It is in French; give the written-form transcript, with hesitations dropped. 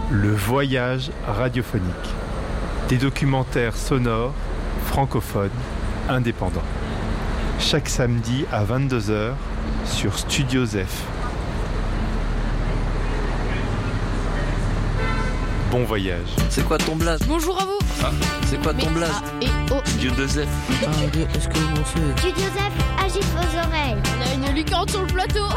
Le voyage radiophonique. Des documentaires sonores, francophones, indépendants. Chaque samedi à 22h sur Studio Zef. Bon voyage. C'est quoi ton blaze? Bonjour à vous. Ah, c'est quoi ton blaze? Dieu de Zef. Est-ce que vous savez? Studio Zef agite vos oreilles. On a une licorne sur le plateau.